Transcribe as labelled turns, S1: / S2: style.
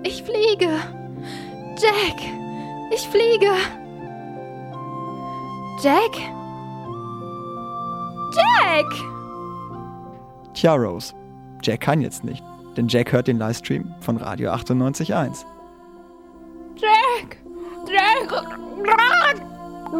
S1: Ich fliege. Jack, ich fliege. Jack? Jack!
S2: Tja, Rose, Jack kann jetzt nicht, denn Jack hört den Livestream von Radio 98.1.
S1: Jack! Jack!